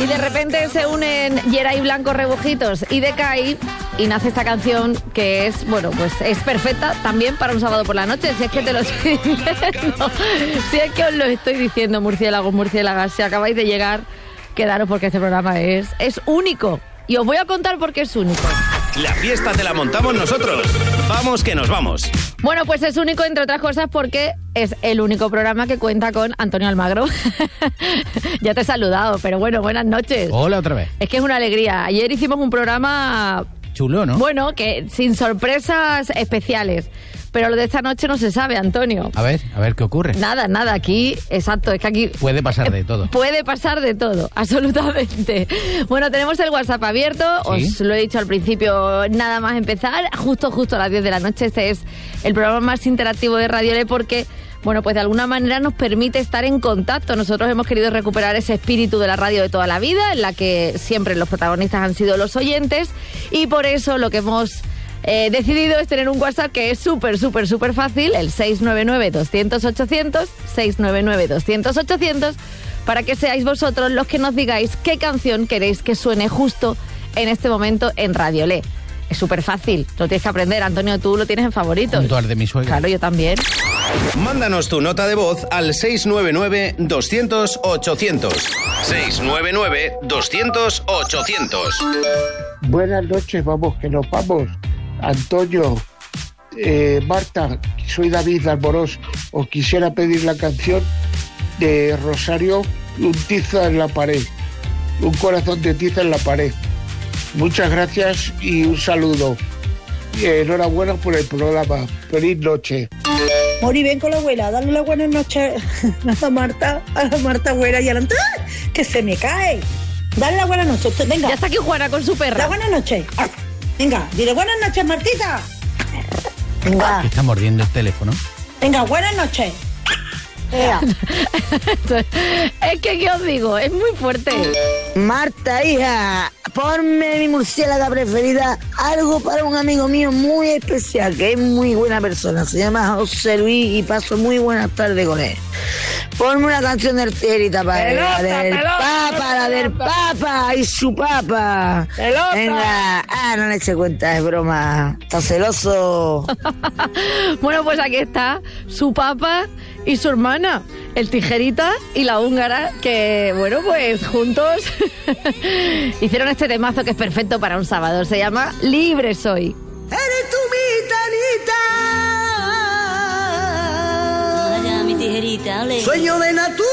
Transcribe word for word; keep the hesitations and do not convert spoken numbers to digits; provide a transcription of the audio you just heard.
Y de repente se unen Yeray Blanco Rebujitos y Decay y nace esta canción que es, bueno, pues es perfecta también para un sábado por la noche. Si es que te lo estoy diciendo, si es que os lo estoy diciendo, murciélagos, murciélagas, si acabáis de llegar, quedaros porque este programa es, es único. Y os voy a contar por qué es único. La fiesta te la montamos nosotros. Vamos que nos vamos. Bueno, pues es único, entre otras cosas, porque es el único programa que cuenta con Antonio Almagro. Ya te he saludado, pero bueno, buenas noches. Hola otra vez. Es que es una alegría. Ayer hicimos un programa... chulo, ¿no? Bueno, que sin sorpresas especiales. Pero lo de esta noche no se sabe, Antonio. A ver, a ver qué ocurre. Nada, nada, aquí, exacto, es que aquí... Puede pasar de todo. Puede pasar de todo, absolutamente. Bueno, tenemos el WhatsApp abierto, ¿sí? Os lo he dicho al principio, nada más empezar, justo, justo a las diez de la noche. Este es el programa más interactivo de Radio Le porque... Bueno, pues de alguna manera nos permite estar en contacto. Nosotros hemos querido recuperar ese espíritu de la radio de toda la vida, en la que siempre los protagonistas han sido los oyentes, y por eso lo que hemos eh, decidido es tener un WhatsApp que es súper, súper, súper fácil, el seis nueve nueve, doscientos, ochocientos, seis nueve nueve, doscientos, ochocientos, para que seáis vosotros los que nos digáis qué canción queréis que suene justo en este momento en Radio Le. Es súper fácil, lo tienes que aprender. Antonio, tú lo tienes en favoritos. Junto al de mi suegra. Claro, yo también. Mándanos tu nota de voz al seis nueve nueve, doscientos, ochocientos. seis nueve nueve, doscientos, ochocientos. Buenas noches, vamos, que nos vamos. Antonio, eh, Marta, soy David Alborós. Os quisiera pedir la canción de Rosario, Un tiza en la pared. Un corazón de tiza en la pared. Muchas gracias y un saludo. Y enhorabuena por el programa. Feliz noche. Mori, ven con la abuela, dale la buenas noches a Marta, a la Marta abuela y a la... ¡Ah! ¡Que se me cae! Dale la buenas noches, venga. Ya está aquí Juana con su perra. La buenas noches. Venga, dile buenas noches, Martita. Venga. ¿Qué está mordiendo el teléfono? Venga, buenas noches. Es que, ¿qué os digo? Es muy fuerte. Marta, hija, ponme mi murciélaga preferida, algo para un amigo mío muy especial, que es muy buena persona, se llama José Luis y paso muy buenas tardes con él. Ponme una canción del Tijerita para él, la del pelota, Papa, la del Papa y su Papa. Pelota. Venga, ah, no le eche cuenta, es broma, está celoso. Bueno, pues aquí está su Papa y su hermana, el Tijerita y la húngara, que, bueno, pues juntos hicieron este temazo que es perfecto para un sábado. Se llama Libre Soy. Eres tú mi Tanita. Vaya, mi Tijerita, ole. Sueño de natura.